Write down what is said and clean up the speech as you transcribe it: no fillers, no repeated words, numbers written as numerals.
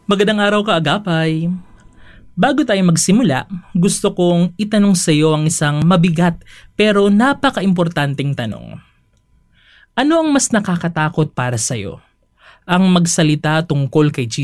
Magandang araw ka, Agapay. Bago tayo magsimula, gusto kong itanong sa iyo ang isang mabigat pero napaka-importanting tanong. Ano ang mas nakakatakot para sa iyo? Ang magsalita tungkol kay